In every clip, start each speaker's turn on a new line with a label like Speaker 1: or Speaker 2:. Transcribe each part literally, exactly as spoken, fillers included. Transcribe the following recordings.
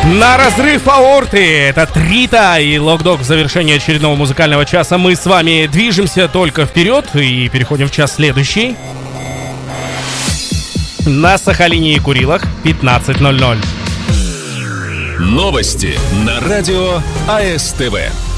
Speaker 1: На разрыв аорты. Это Трита и Локдог в завершении очередного музыкального часа. Мы с вами движемся только вперед и переходим в час следующий. На Сахалине и Курилах пятнадцать ноль ноль.
Speaker 2: Новости на радио АСТВ.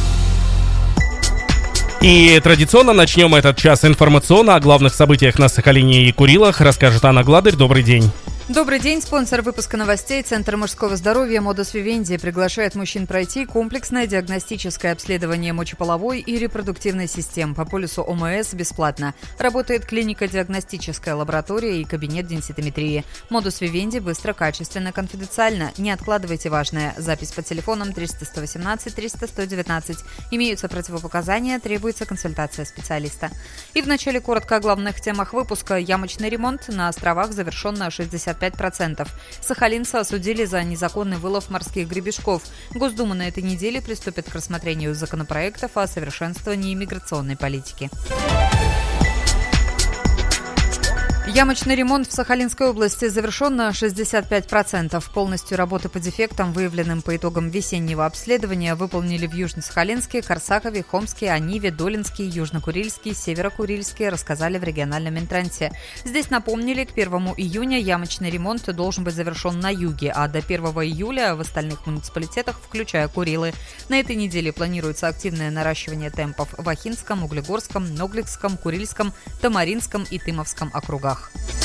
Speaker 1: И традиционно начнем этот час информационно. О главных событиях на Сахалине и Курилах расскажет Анна Гладырь. Добрый день.
Speaker 3: Добрый день. Спонсор выпуска новостей Центр мужского здоровья Modus Vivendi приглашает мужчин пройти комплексное диагностическое обследование мочеполовой и репродуктивной систем по полису ОМС бесплатно. Работает клинико-диагностическая лаборатория и кабинет денситометрии. Modus Vivendi быстро, качественно, конфиденциально. Не откладывайте важное. Запись по телефонам триста сто восемнадцать триста сто девятнадцать. Имеются противопоказания, требуется консультация специалиста. И в начале коротко о главных темах выпуска. Ямочный ремонт на островах завершен на шестьдесят пять процентов. Сахалинца осудили за незаконный вылов морских гребешков. Госдума на этой неделе приступит к рассмотрению законопроектов о совершенствовании миграционной политики. Ямочный ремонт в Сахалинской области завершен на шестьдесят пять процентов. Полностью работы по дефектам, выявленным по итогам весеннего обследования, выполнили в Южно-Сахалинске, Корсакове, Хомске, Аниве, Долинске, Южно-Курильске, Северо-Курильске, рассказали в региональном Минтрансе. Здесь напомнили, к первому июня ямочный ремонт должен быть завершен на юге, а до первого июля в остальных муниципалитетах, включая Курилы. На этой неделе планируется активное наращивание темпов в Ахинском, Углегорском, Ногликском, Курильском, Тамаринском и Тымовском округах.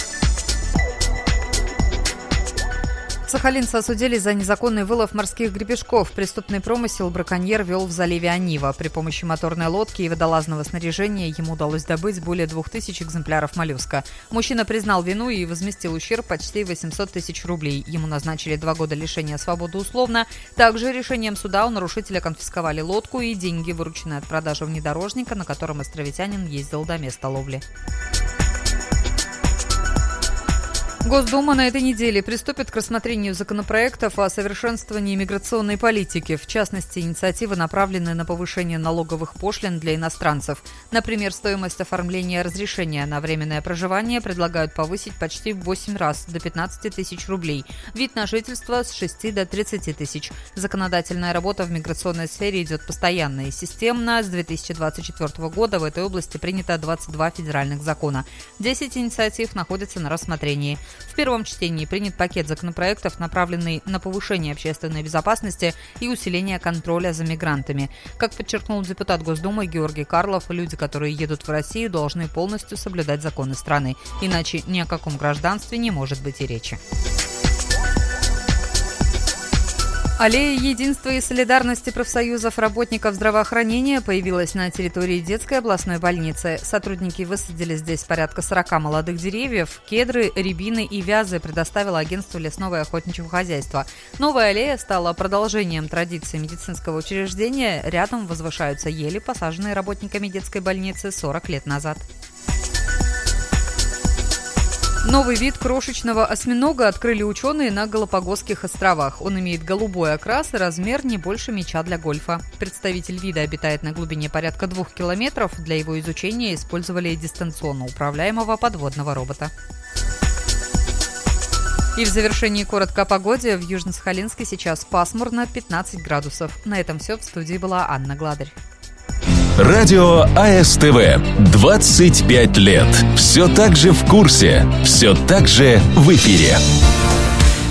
Speaker 3: Сахалинца осудили за незаконный вылов морских гребешков. Преступный промысел браконьер вел в заливе Анива. При помощи моторной лодки и водолазного снаряжения ему удалось добыть более двух тысяч экземпляров моллюска. Мужчина признал вину и возместил ущерб почти восемьсот тысяч рублей. Ему назначили два года лишения свободы условно. Также решением суда у нарушителя конфисковали лодку и деньги, вырученные от продажи внедорожника, на котором островитянин ездил до места ловли. Госдума на этой неделе приступит к рассмотрению законопроектов о совершенствовании миграционной политики. В частности, инициативы направлены на повышение налоговых пошлин для иностранцев. Например, стоимость оформления разрешения на временное проживание предлагают повысить почти в восемь раз, до пятнадцати тысяч рублей. Вид на жительство с шести до тридцати тысяч. Законодательная работа в миграционной сфере идет постоянно и системно. С две тысячи двадцать четвёртого года в этой области принято двадцать два федеральных закона. десять инициатив находятся на рассмотрении. В первом чтении принят пакет законопроектов, направленный на повышение общественной безопасности и усиление контроля за мигрантами. Как подчеркнул депутат Госдумы Георгий Карлов, люди, которые едут в Россию, должны полностью соблюдать законы страны. Иначе ни о каком гражданстве не может быть и речи. Аллея единства и солидарности профсоюзов работников здравоохранения появилась на территории детской областной больницы. Сотрудники высадили здесь порядка сорока молодых деревьев. Кедры, рябины и вязы предоставило агентство лесного и охотничьего хозяйства. Новая аллея стала продолжением традиции медицинского учреждения. Рядом возвышаются ели, посаженные работниками детской больницы сорок лет назад. Новый вид крошечного осьминога открыли ученые на Галапагосских островах. Он имеет голубой окрас и размер не больше мяча для гольфа. Представитель вида обитает на глубине порядка двух километров. Для его изучения использовали дистанционно управляемого подводного робота. И в завершении коротко о погоде. В Южно-Сахалинске сейчас пасмурно, пятнадцать градусов. На этом все. В студии была Анна Гладырь.
Speaker 2: Радио АСТВ. двадцать пять лет. Все так же в курсе. Все так же в эфире.